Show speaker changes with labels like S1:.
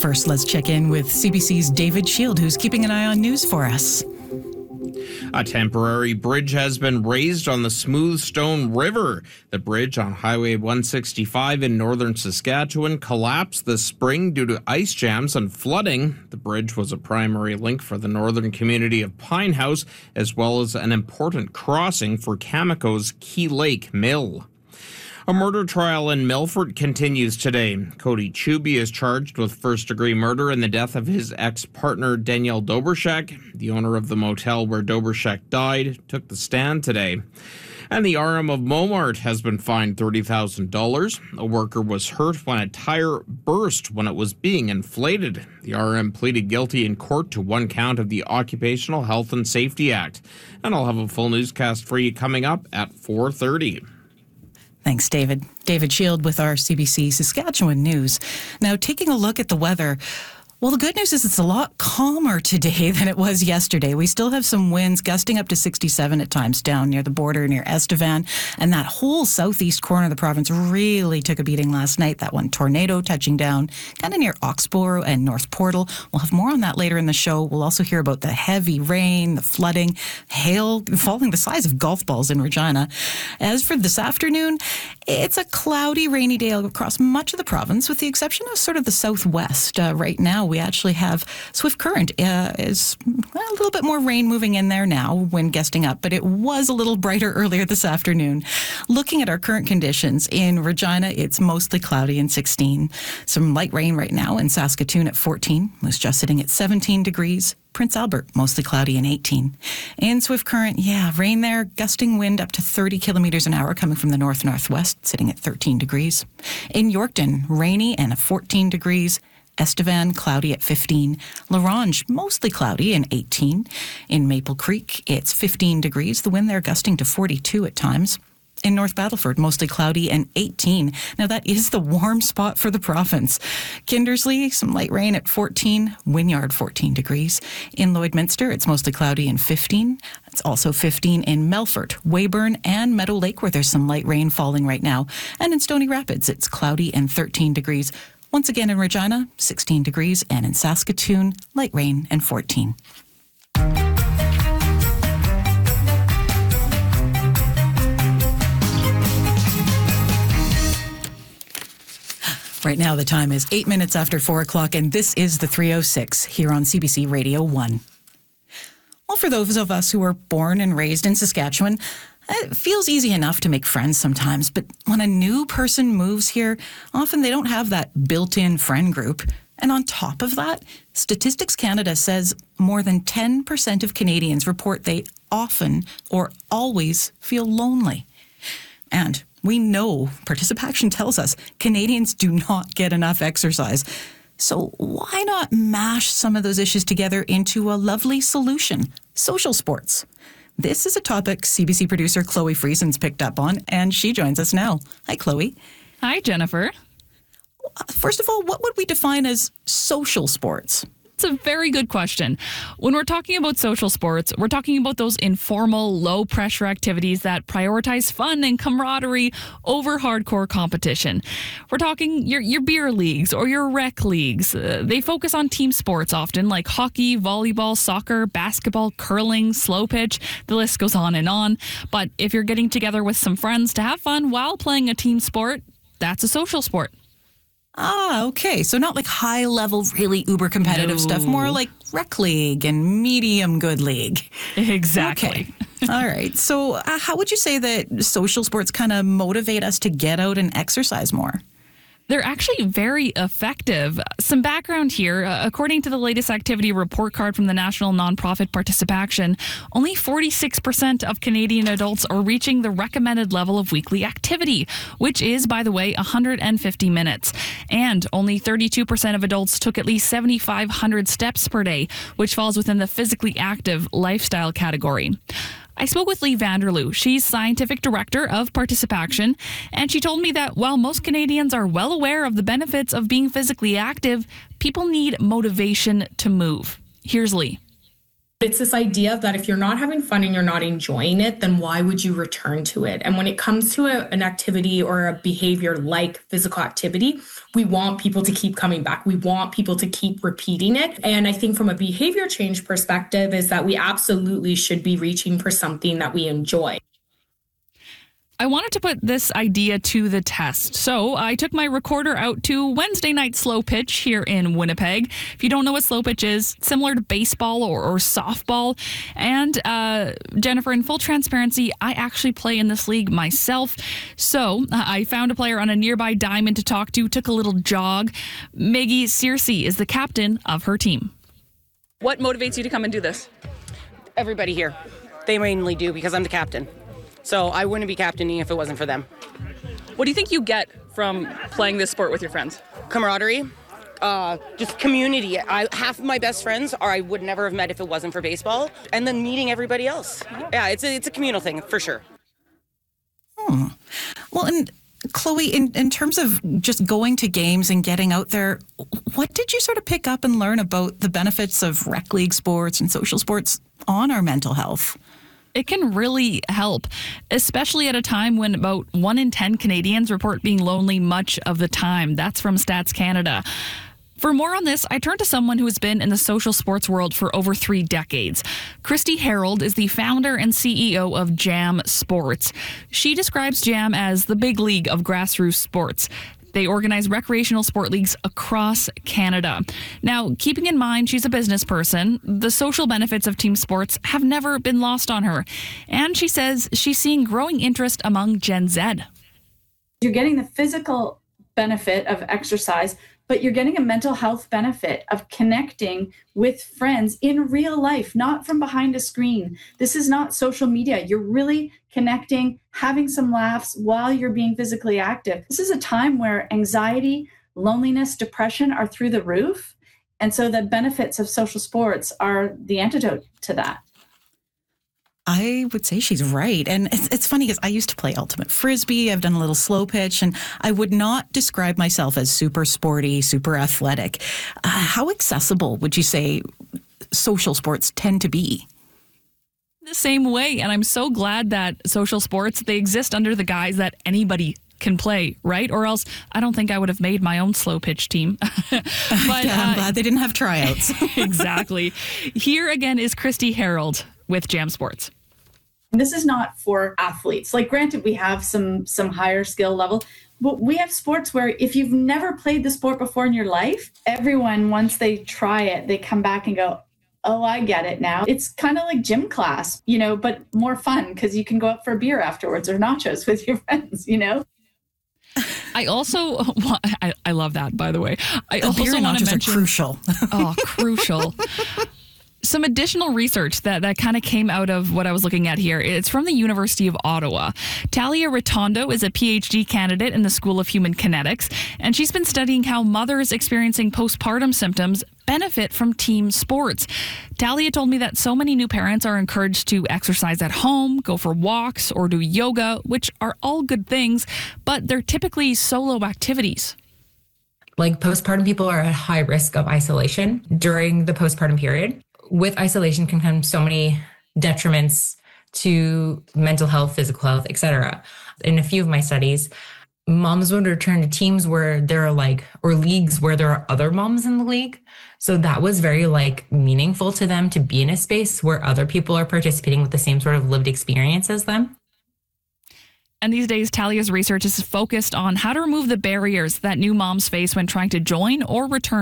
S1: First, let's check in with CBC's David Shield, who's keeping an eye on news for us.
S2: A temporary bridge has been raised on the Smooth Stone River. The bridge on Highway 165 in northern Saskatchewan collapsed this spring due to ice jams and flooding. The bridge was a primary link for the northern community of Pine House, as well as an important crossing for Cameco's Key Lake Mill. A murder trial in Milford continues today. Cody Chubby is charged with first-degree murder in the death of his ex-partner Danielle Dobrschek. The owner of the motel where Dobrschek died took the stand today. And the RM of Momart has been fined $30,000. A worker was hurt when a tire burst when it was being inflated. The RM pleaded guilty in court to one count of the Occupational Health and Safety Act. And I'll have a full newscast for you coming up at 4:30.
S1: Thanks, David. David Shield with our CBC Saskatchewan news. Now, taking a look at the weather. Well, the good news is it's a lot calmer today than it was yesterday. We still have some winds gusting up to 67 at times down near the border near Estevan. And that whole southeast corner of the province really took a beating last night. That one tornado touching down kind of near Oxborough and North Portal. We'll have more on that later in the show. We'll also hear about the heavy rain, the flooding, hail falling the size of golf balls in Regina. As for this afternoon, it's a cloudy, rainy day across much of the province with the exception of sort of the southwest. Right now, we actually have swift current. Is a little bit more rain moving in there now when gusting up, but it was a little brighter earlier this afternoon. Looking at our current conditions in Regina, it's mostly cloudy and 16. Some light rain right now in Saskatoon at 14. Moose Jaw sitting at 17 degrees. Prince Albert, mostly cloudy and 18. In Swift Current, rain there, gusting wind up to 30 kilometers an hour coming from the north-northwest, sitting at 13 degrees. In Yorkton, rainy and 14 degrees. Estevan, cloudy at 15. La Ronge, mostly cloudy and 18. In Maple Creek, it's 15 degrees. The wind there gusting to 42 at times. In North Battleford, mostly cloudy and 18. Now, that is the warm spot for the province. Kindersley, some light rain at 14. Wynyard, 14 degrees. In Lloydminster, it's mostly cloudy and 15. It's also 15 in Melfort, Weyburn, and Meadow Lake, where there's some light rain falling right now. And in Stony Rapids, it's cloudy and 13 degrees. Once again in Regina, 16 degrees. And in Saskatoon, light rain and 14. Right now, the time is 8 minutes after 4 o'clock, and this is the 306 here on CBC Radio 1. Well, for those of us who were born and raised in Saskatchewan, it feels easy enough to make friends sometimes, but when a new person moves here, often they don't have that built-in friend group. And on top of that, Statistics Canada says more than 10% of Canadians report they often or always feel lonely. And we know, Participation tells us, Canadians do not get enough exercise. So why not mash some of those issues together into a lovely solution? Social sports. This is a topic CBC producer Chloe Friesen's picked up on, and she joins us now. Hi, Chloe.
S3: Hi, Jennifer.
S1: First of all, what would we define as social sports?
S3: It's a very good question. When we're talking about social sports, we're talking about those informal, low-pressure activities that prioritize fun and camaraderie over hardcore competition. We're talking your beer leagues or your rec leagues. They focus on team sports often, like hockey, volleyball, soccer, basketball, curling, slow pitch. The list goes on and on. But if you're getting together with some friends to have fun while playing a team sport, that's a social sport.
S1: Ah, okay. So not like high-level, really uber-competitive stuff, more like rec league and medium good league.
S3: Exactly.
S1: Okay. All right. So how would you say that social sports kind of motivate us to get out and exercise more?
S3: They're actually very effective. Some background here. According to the latest activity report card from the national nonprofit Participation, only 46% of Canadian adults are reaching the recommended level of weekly activity, which is, by the way, 150 minutes. And only 32% of adults took at least 7,500 steps per day, which falls within the physically active lifestyle category. I spoke with Lee Vanderloo. She's scientific director of Participation, and she told me that while most Canadians are well aware of the benefits of being physically active, people need motivation to move. Here's Lee.
S4: It's this idea that if you're not having fun and you're not enjoying it, then why would you return to it? And when it comes to an activity or a behavior like physical activity, we want people to keep coming back. We want people to keep repeating it. And I think from a behavior change perspective is that we absolutely should be reaching for something that we enjoy.
S3: I wanted to put this idea to the test, so I took my recorder out to Wednesday night slow pitch here in Winnipeg. If you don't know what slow pitch is, it's similar to baseball or softball. And Jennifer, in full transparency, I actually play in this league myself. So I found a player on a nearby diamond to talk to, took a little jog. Maggie Searcy is the captain of her team.
S5: What motivates you to come and do this?
S6: Everybody here. They mainly do because I'm the captain. So I wouldn't be captaining if it wasn't for them.
S5: What do you think you get from playing this sport with your friends?
S6: Camaraderie, just community. Half of my best friends I would never have met if it wasn't for baseball. And then meeting everybody else. Yeah, it's a communal thing for sure.
S1: Well, and Chloe, in terms of just going to games and getting out there, what did you sort of pick up and learn about the benefits of rec league sports and social sports on our mental health?
S3: It can really help, especially at a time when about 1 in 10 Canadians report being lonely much of the time. That's from Stats Canada. For more on this, I turned to someone who has been in the social sports world for over 3 decades. Christy Harold is the founder and CEO of Jam Sports. She describes Jam as the big league of grassroots sports. They organize recreational sport leagues across Canada. Now, keeping in mind she's a business person, the social benefits of team sports have never been lost on her. And she says she's seeing growing interest among Gen Z.
S7: You're getting the physical benefit of exercise, but you're getting a mental health benefit of connecting with friends in real life, not from behind a screen. This is not social media. You're really connecting, having some laughs while you're being physically active. This is a time where anxiety, loneliness, depression are through the roof. And so the benefits of social sports are the antidote to that.
S1: I would say she's right. And it's funny because I used to play ultimate frisbee. I've done a little slow pitch, and I would not describe myself as super sporty, super athletic. How accessible would you say social sports tend to be?
S3: The same way. And I'm so glad that social sports, they exist under the guise that anybody can play, right? Or else I don't think I would have made my own slow pitch team. But
S1: I'm glad they didn't have tryouts.
S3: Exactly. Here again is Christy Harold with Jam Sports.
S7: This is not for athletes. Like, granted, we have some higher skill level, but we have sports where if you've never played the sport before in your life, everyone, once they try it, they come back and go, oh, I get it now. It's kind of like gym class, but more fun because you can go out for a beer afterwards or nachos with your friends,
S3: I also, I love that, by the way. I
S1: also
S3: also want to mention,
S1: are crucial.
S3: Oh, crucial. Some additional research that kind of came out of what I was looking at here. It's from the University of Ottawa. Talia Rotondo is a PhD candidate in the School of Human Kinetics, and she's been studying how mothers experiencing postpartum symptoms benefit from team sports. Talia told me that so many new parents are encouraged to exercise at home, go for walks, or do yoga, which are all good things, but they're typically solo activities.
S8: Like, postpartum people are at high risk of isolation during the postpartum period. With isolation can come so many detriments to mental health, physical health, etc. In a few of my studies, moms would return to teams where there are or leagues where there are other moms in the league. So that was very meaningful to them to be in a space where other people are participating with the same sort of lived experience as them.
S3: And these days, Talia's research is focused on how to remove the barriers that new moms face when trying to join or return